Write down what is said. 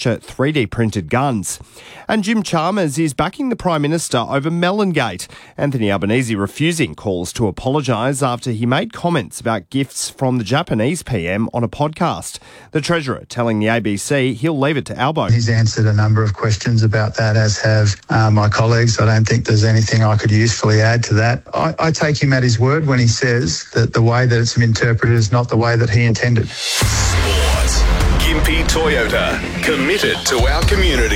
to 3D printed guns. And Jim Chalmers is backing the Prime Minister over Melongate. Anthony Albanese refusing calls to apologise after he made comments about gifts from the Japanese PM on a podcast. The Treasurer telling the ABC he'll leave it to Albo. He's answered a number of questions about that, as have my colleagues. I don't think there's anything I could usefully add to that. I take him at his word when he says that the way that it's interpreted is not the way that he intended. Sport. Gympie Toyota, committed to our community.